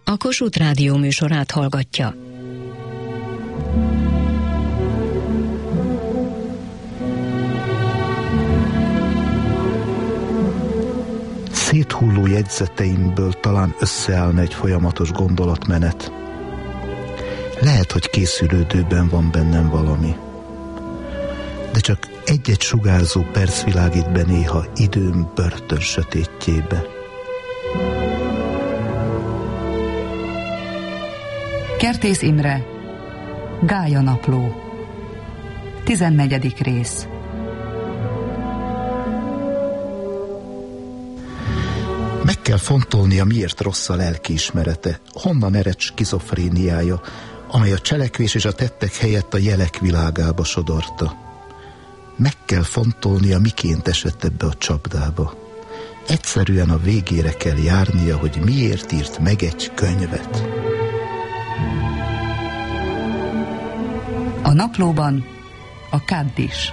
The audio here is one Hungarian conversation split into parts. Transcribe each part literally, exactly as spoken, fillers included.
a Kossuth Rádió műsorát hallgatja. Széthulló jegyzeteimből talán összeállna egy folyamatos gondolatmenet. Lehet, hogy készülődőben van bennem valami. De csak egy-egy sugárzó perc világít be néha időm börtön sötétjébe. Kertész Imre, Gája napló, tizennegyedik rész. Meg kell fontolnia, miért rossz a lelkiismerete, honnan ered skizofréniája, amely a cselekvés és a tettek helyett a jelek világába sodorta. Meg kell fontolnia, miként esett ebbe a csapdába. Egyszerűen a végére kell járnia, hogy miért írt meg egy könyvet. A naplóban a Kaddis.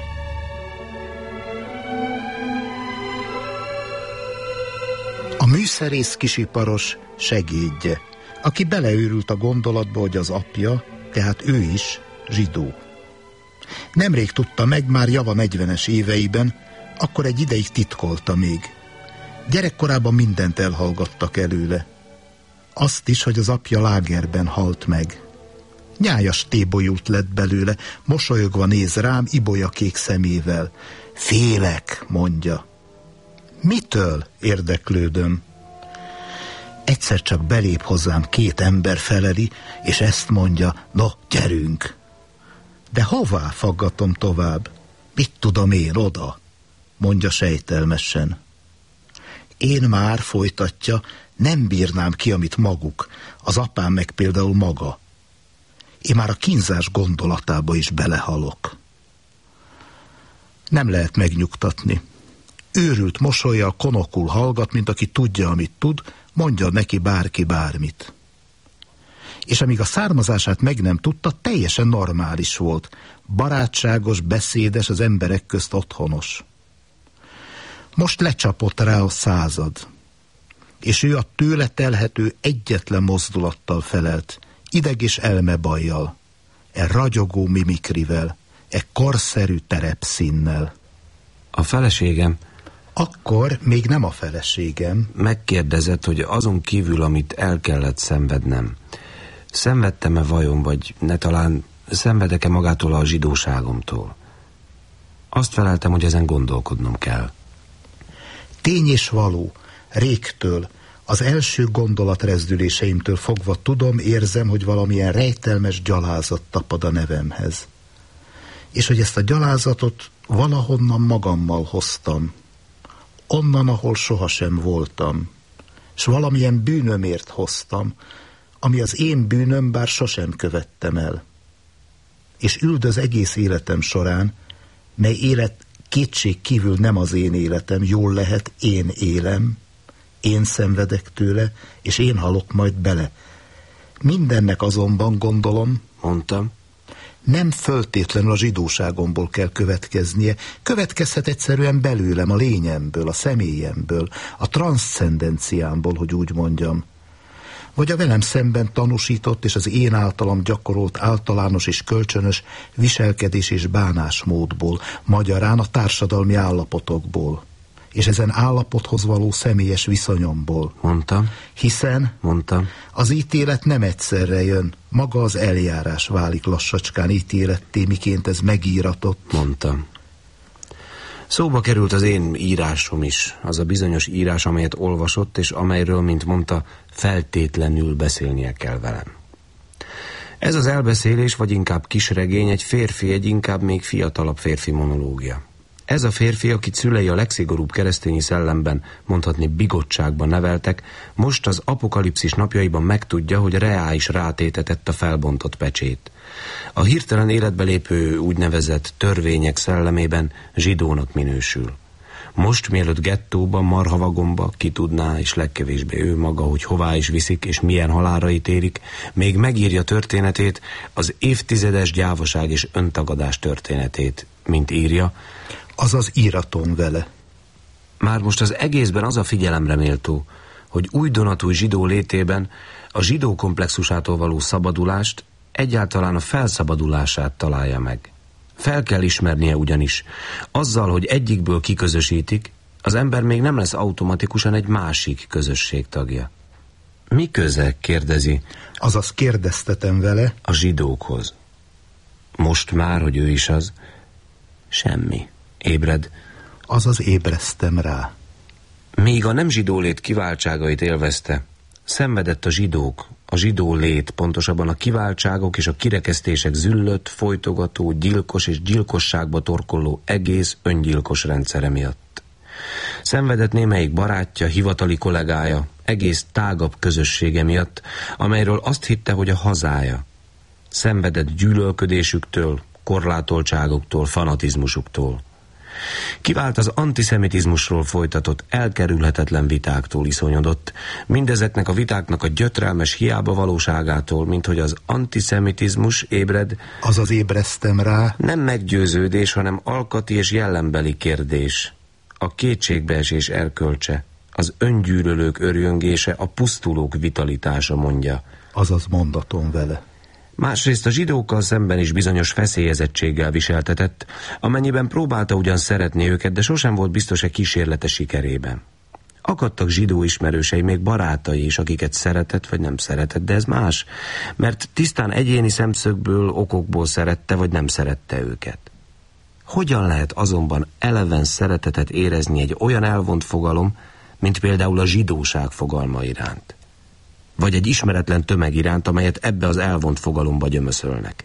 A műszerész kisiparos segédje, aki beleőrült a gondolatba, hogy az apja, tehát ő is zsidó. Nemrég tudta meg, már java negyvenes éveiben, akkor egy ideig titkolta még. Gyerekkorában mindent elhallgattak előle. Azt is, hogy az apja lágerben halt meg. Nyájas tébolyult lett belőle, mosolyogva néz rám ibolyakék szemével. Félek, mondja. Mitől? Érdeklődöm. Egyszer csak belép hozzám két ember feleli, és ezt mondja, no, gyerünk. De hová, faggatom tovább? Mit tudom én, oda? Mondja sejtelmesen. Én már, folytatja, nem bírnám ki, amit maguk, az apám meg például maga. Én már a kínzás gondolatába is belehalok. Nem lehet megnyugtatni. Őrült mosollyal konokul hallgat, mint aki tudja, amit tud, mondja neki bárki bármit. És amíg a származását meg nem tudta, teljesen normális volt. Barátságos, beszédes, az emberek közt otthonos. Most lecsapott rá a század, és ő a tőle telhető egyetlen mozdulattal felelt, ideg és elmebajjal, e ragyogó mimikrivel, e korszerű terepszínnel. A feleségem... Akkor még nem a feleségem. Megkérdezett, hogy azon kívül, amit el kellett szenvednem, szenvedtem-e vajon, vagy ne talán szenvedek-e magától a zsidóságomtól? Azt feleltem, hogy ezen gondolkodnom kell. Tény és való, régtől, az első gondolatrezdüléseimtől fogva tudom, érzem, hogy valamilyen rejtelmes gyalázat tapad a nevemhez. És hogy ezt a gyalázatot valahonnan magammal hoztam. Onnan, ahol sohasem voltam. S valamilyen bűnömért hoztam, ami az én bűnöm, bár sosem követtem el. És üldöz egész életem során, mely élet kétség kívül nem az én életem, jól lehet, én élem, én szenvedek tőle, és én halok majd bele. Mindennek azonban, gondolom, mondtam, nem föltétlenül a zsidóságomból kell következnie, következhet egyszerűen belőlem, a lényemből, a személyemből, a transzcendenciámból, hogy úgy mondjam. Vagy a velem szemben tanúsított és az én általam gyakorolt általános és kölcsönös viselkedés és bánásmódból, magyarán a társadalmi állapotokból, és ezen állapothoz való személyes viszonyomból. Mondtam. Hiszen Mondtam. Az ítélet nem egyszerre jön, maga az eljárás válik lassacskán ítéletté, miként ez megíratott. Mondtam. Szóba került az én írásom is, az a bizonyos írás, amelyet olvasott, és amelyről, mint mondta, feltétlenül beszélnie kell velem. Ez az elbeszélés, vagy inkább kisregény, egy férfi, egy inkább még fiatalabb férfi monológia. Ez a férfi, akit szülei a legszigorúbb keresztényi szellemben, mondhatni bigottságban neveltek, most az apokalipszis napjaiban megtudja, hogy Reá is rátétetett a felbontott pecsét. A hirtelen életbe lépő úgynevezett törvények szellemében zsidónak minősül. Most, mielőtt gettóba, marhavagomba, ki tudná, és legkevésbé ő maga, hogy hová is viszik, és milyen halálra ítélik, még megírja történetét, az évtizedes gyávaság és öntagadás történetét, mint írja, azaz íraton vele. Már most az egészben az a figyelemre méltó, hogy újdonatúj zsidó létében a zsidó komplexusától való szabadulást egyáltalán a felszabadulását találja meg. Fel kell ismernie ugyanis, azzal, hogy egyikből kiközösítik, az ember még nem lesz automatikusan egy másik közösség tagja. Mi köze, kérdezi, azaz kérdeztetem vele, a zsidókhoz? Most már, hogy ő is az? Semmi. Ébred. Azaz ébresztem rá. Míg a nem zsidó lét kiváltságait élvezte, szenvedett a zsidók, a zsidó lét, pontosabban a kiváltságok és a kirekesztések züllött, folytogató, gyilkos és gyilkosságba torkolló egész öngyilkos rendszere miatt. Szenvedett némelyik barátja, hivatali kollégája, egész tágabb közössége miatt, amelyről azt hitte, hogy a hazája. Szenvedett gyűlölködésüktől, korlátoltságoktól, fanatizmusuktól. Kivált az antiszemitizmusról folytatott elkerülhetetlen vitáktól iszonyodott, mindezeknek a vitáknak a gyötrelmes hiába valóságától, mint hogy az antiszemitizmus, Ébred, azaz ébresztem rá, nem meggyőződés, hanem alkati és jellembeli kérdés, a kétségbeesés erkölcse, az öngyűlölők örjöngése, a pusztulók vitalitása, mondja. Azaz mondatom vele. Másrészt a zsidókkal szemben is bizonyos feszélyezettséggel viseltetett, amennyiben próbálta ugyan szeretni őket, de sosem volt biztos a kísérlete sikerében. Akadtak zsidó ismerősei, még barátai is, akiket szeretett vagy nem szeretett, de ez más, mert tisztán egyéni szemszögből, okokból szerette vagy nem szerette őket. Hogyan lehet azonban eleven szeretetet érezni egy olyan elvont fogalom, mint például a zsidóság fogalma iránt? Vagy egy ismeretlen tömeg iránt, amelyet ebbe az elvont fogalomba gyömöszölnek.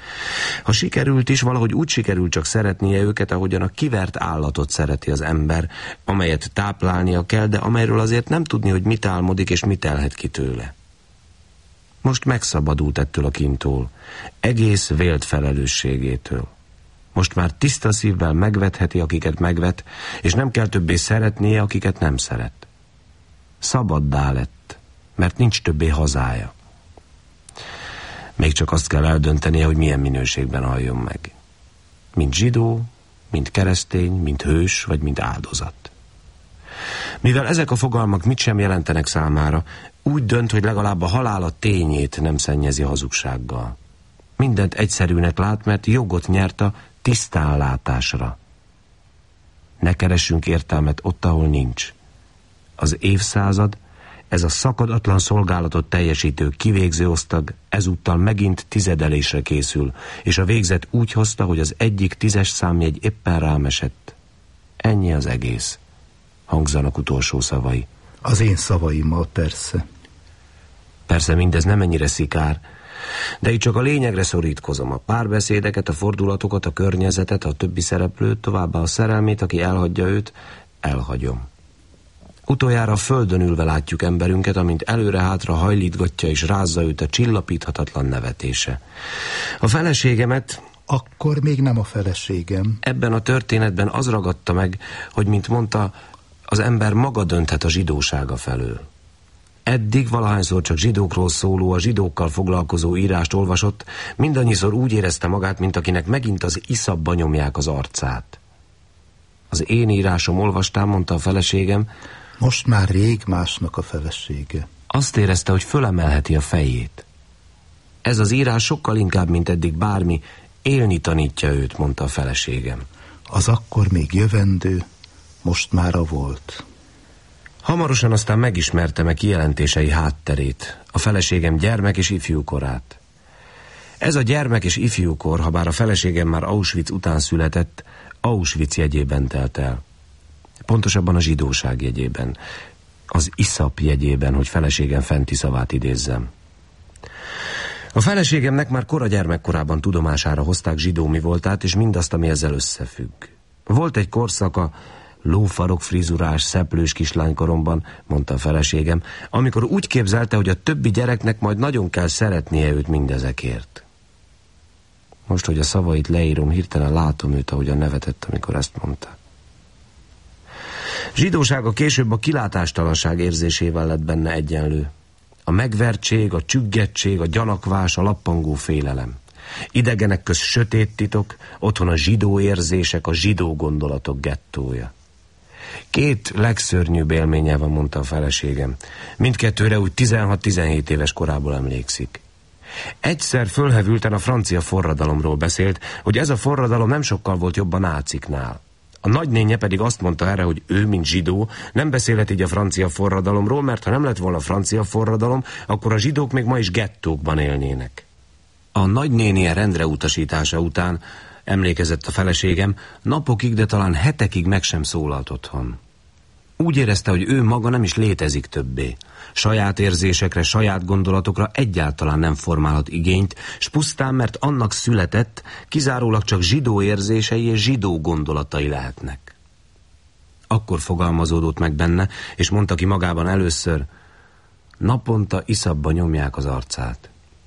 Ha sikerült is, valahogy úgy sikerült csak szeretnie őket, ahogyan a kivert állatot szereti az ember, amelyet táplálnia kell, de amelyről azért nem tudni, hogy mit álmodik és mit telhet ki tőle. Most megszabadult ettől a kintól, egész vélt felelősségétől. Most már tiszta szívvel megvetheti, akiket megvet, és nem kell többé szeretnie, akiket nem szeret. Szabaddá lett, mert nincs többé hazája. Még csak azt kell eldöntenie, hogy milyen minőségben halljon meg. Mint zsidó, mint keresztény, mint hős, vagy mint áldozat. Mivel ezek a fogalmak mit sem jelentenek számára, úgy dönt, hogy legalább a halála tényét nem szennyezi hazugsággal. Mindent egyszerűnek lát, mert jogot nyert a tisztánlátásra. Ne keressünk értelmet ott, ahol nincs. Az évszázad, ez a szakadatlan szolgálatot teljesítő kivégző osztag ezúttal megint tizedelésre készül, és a végzet úgy hozta, hogy az egyik tízes számjegy éppen rám esett. Ennyi az egész. Hangzanak utolsó szavai. Az én szavaimmal persze. Persze mindez nem ennyire szikár, de itt csak a lényegre szorítkozom. A párbeszédeket, a fordulatokat, a környezetet, a többi szereplőt, továbbá a szerelmét, aki elhagyja őt, elhagyom. Utoljára a földön ülve látjuk emberünket, amint előre-hátra hajlítgatja és rázza őt a csillapíthatatlan nevetése. A feleségemet... Akkor még nem a feleségem. Ebben a történetben az ragadta meg, hogy, mint mondta, az ember maga dönthet a zsidósága felől. Eddig valahányszor csak zsidókról szóló, a zsidókkal foglalkozó írást olvasott, mindannyiszor úgy érezte magát, mint akinek megint az iszabba nyomják az arcát. Az én írásom olvastán, mondta a feleségem, most már rég másnak a felesége. Azt érezte, hogy fölemelheti a fejét. Ez az írás sokkal inkább, mint eddig bármi, élni tanítja őt, mondta a feleségem. Az akkor még jövendő, most már a volt. Hamarosan aztán megismertem-e kijelentései hátterét, a feleségem gyermek és ifjúkorát. Ez a gyermek és ifjúkor, ha bár a feleségem már Auschwitz után született, Auschwitz jegyében telt el. Pontosabban a zsidóság jegyében, az iszap jegyében, hogy feleségem fenti szavát idézzem. A feleségemnek már kora gyermekkorában tudomására hozták zsidó mi voltát, és mindazt, ami ezzel összefügg. Volt egy korszaka, lófarok frizurás, szeplős kislánykoromban, mondta a feleségem, amikor úgy képzelte, hogy a többi gyereknek majd nagyon kell szeretnie őt mindezekért. Most, hogy a szavait leírom, hirtelen látom őt, ahogyan nevetett, amikor ezt mondta. Zsidósága később a kilátástalanság érzésével lett benne egyenlő. A megvertség, a csüggettség, a gyanakvás, a lappangó félelem. Idegenek köz sötét titok, otthon a zsidó érzések, a zsidó gondolatok gettója. Két legszörnyűbb élménye van, mondta a feleségem. Mindkettőre úgy tizenhat-tizenhét éves korából emlékszik. Egyszer fölhevülten a francia forradalomról beszélt, hogy ez a forradalom nem sokkal volt jobb a náciknál. A nagynénye pedig azt mondta erre, hogy ő, mint zsidó, nem beszélhet így a francia forradalomról, mert ha nem lett volna francia forradalom, akkor a zsidók még ma is gettókban élnének. A nagynénie rendre utasítása után, emlékezett a feleségem, napokig, de talán hetekig meg sem szólalt otthon. Úgy érezte, hogy ő maga nem is létezik többé. Saját érzésekre, saját gondolatokra egyáltalán nem formálhat igényt, s pusztán, mert annak született, kizárólag csak zsidó érzései és zsidó gondolatai lehetnek. Akkor fogalmazódott meg benne, és mondta ki magában először, naponta iszabba nyomják az arcát.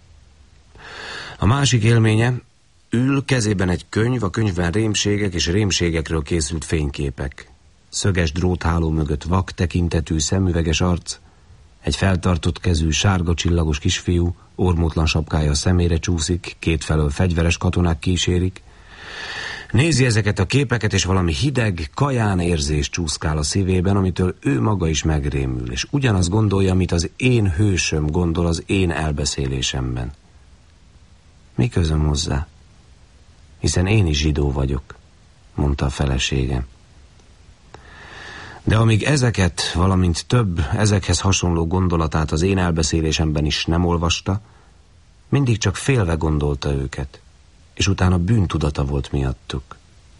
A másik élménye, ül kezében egy könyv, a könyvben rémségek és rémségekről készült fényképek. Szöges drótháló mögött vak tekintetű, szemüveges arc, egy feltartott kezű, sárga csillagos kisfiú, ormótlan sapkája a szemére csúszik, kétfelől fegyveres katonák kísérik. Nézi ezeket a képeket, és valami hideg, kaján érzés csúszkál a szívében, amitől ő maga is megrémül, és ugyanazt gondolja, amit az én hősöm gondol az én elbeszélésemben. Mi közöm hozzá? Hiszen én is zsidó vagyok, mondta a feleségem. De amíg ezeket, valamint több ezekhez hasonló gondolatát az én elbeszélésemben is nem olvasta, mindig csak félve gondolta őket, és utána bűntudata volt miattuk.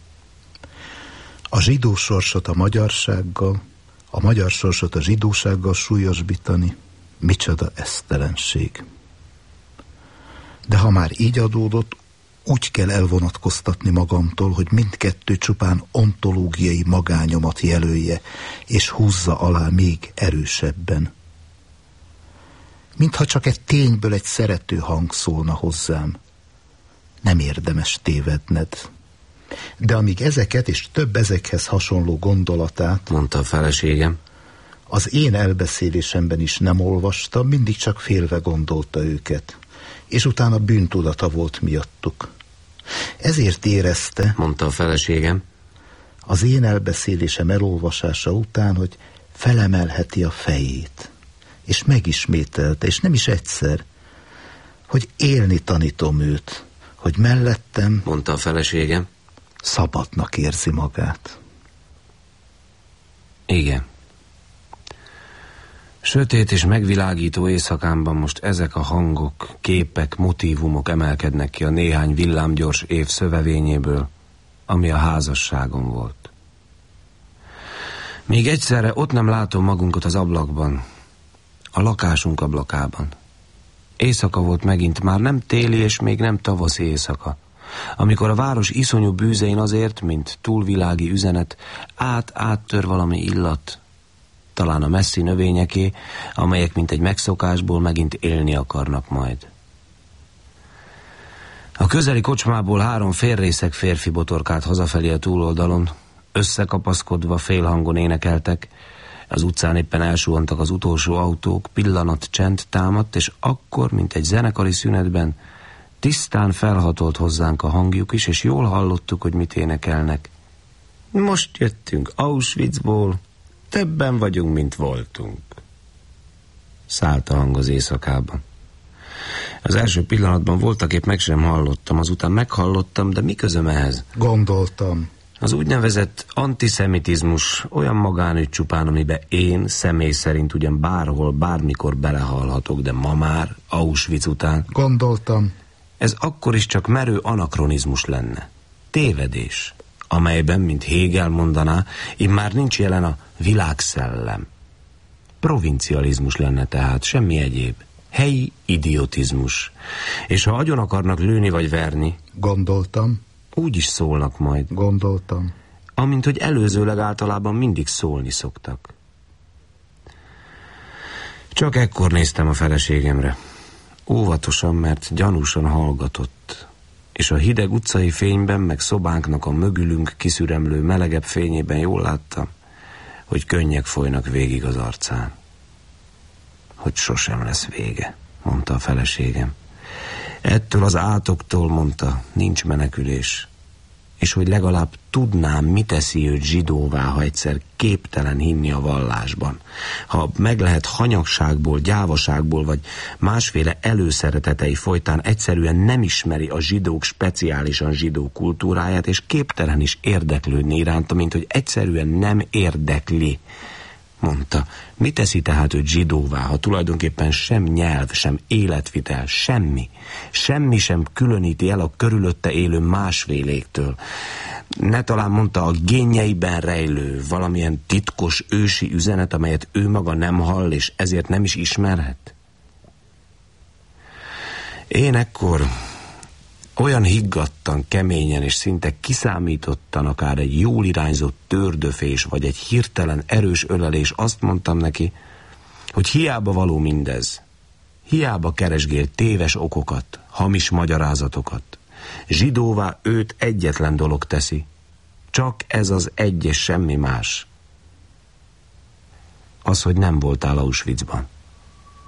A zsidó sorsot a magyarsággal, a magyar sorsot a zsidósággal súlyosbítani, micsoda esztelenség. De ha már így adódott, úgy kell elvonatkoztatni magamtól, hogy mindkettő csupán ontológiai magányomat jelölje, és húzza alá még erősebben. Mintha csak egy tényből egy szerető hang szólna hozzám. Nem érdemes tévedned. De amíg ezeket és több ezekhez hasonló gondolatát, mondta a feleségem, az én elbeszélésemben is nem olvastam, mindig csak félve gondolta őket, és utána bűntudata volt miattuk. Ezért érezte, mondta a feleségem, az én elbeszélésem elolvasása után, hogy felemelheti a fejét, és megismételte, és nem is egyszer, hogy élni tanítom őt, hogy mellettem, mondta a feleségem, szabadnak érzi magát. Igen. Sötét és megvilágító éjszakámban most ezek a hangok, képek, motívumok emelkednek ki a néhány villámgyors év szövevényéből, ami a házasságom volt. Még egyszerre ott nem látom magunkat az ablakban, a lakásunk ablakában. Éjszaka volt megint, már nem téli és még nem tavaszi éjszaka, amikor a város iszonyú bűzein azért, mint túlvilági üzenet, át-áttör valami illat, talán a messzi növényeké, amelyek mint egy megszokásból megint élni akarnak majd. A közeli kocsmából három félrészeg férfi botorkált hazafelé a túloldalon, összekapaszkodva félhangon énekeltek, az utcán éppen elsuhantak az utolsó autók, pillanat csend támadt, és akkor, mint egy zenekari szünetben, tisztán felhatolt hozzánk a hangjuk is, és jól hallottuk, hogy mit énekelnek. Most jöttünk Auschwitzból, többen vagyunk, mint voltunk. Szállt a hang az éjszakában. Az első pillanatban voltaképp meg sem hallottam, azután meghallottam, de mi közöm ehhez? Gondoltam. Az úgynevezett antiszemitizmus olyan magánügy csupán, amiben én személy szerint ugyan bárhol, bármikor belehalhatok, de ma már, Auschwitz után. Gondoltam. Ez akkor is csak merő anakronizmus lenne. Tévedés, amelyben, mint Hegel mondaná, immár nincs jelen a világszellem. Provincializmus lenne tehát, semmi egyéb. Helyi idiotizmus. És ha agyon akarnak lőni vagy verni, gondoltam, úgy is szólnak majd. Gondoltam. Amint hogy előzőleg általában mindig szólni szoktak. Csak ekkor néztem a feleségemre. Óvatosan, mert gyanúsan hallgatott, és a hideg utcai fényben, meg szobánknak a mögülünk kiszüremlő melegebb fényében jól láttam, hogy könnyek folynak végig az arcán. Hogy sosem lesz vége, mondta a feleségem. Ettől az átoktól, mondta, nincs menekülés. és hogy legalább tudnám, mi teszi őt zsidóvá, ha egyszer képtelen hinni a vallásban. Ha meg lehet hanyagságból, gyávaságból, vagy másféle előszeretetei folytán egyszerűen nem ismeri a zsidók speciálisan zsidó kultúráját, és képtelen is érdeklődni iránta, mint hogy egyszerűen nem érdekli. Mondta, mi teszi tehát őt zsidóvá, ha tulajdonképpen sem nyelv, sem életvitel, semmi, semmi sem különíti el a körülötte élő másféléktől. Ne talán mondta a génjeiben rejlő valamilyen titkos ősi üzenet, amelyet ő maga nem hall, és ezért nem is ismerhet? Én ekkor olyan higgadtan, keményen és szinte kiszámítottan, akár egy jól irányzott tördöfés, vagy egy hirtelen erős ölelés, azt mondtam neki, hogy hiába való mindez, hiába keresgél téves okokat, hamis magyarázatokat. Zsidóvá őt egyetlen dolog teszi, csak ez az egy és semmi más. Az, hogy nem voltál Auschwitzban.